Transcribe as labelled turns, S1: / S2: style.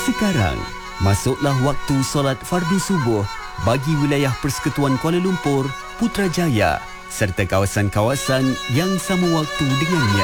S1: Sekarang, masuklah waktu solat fardu subuh bagi wilayah Persekutuan Kuala Lumpur, Putrajaya serta kawasan-kawasan yang sama waktu dengannya.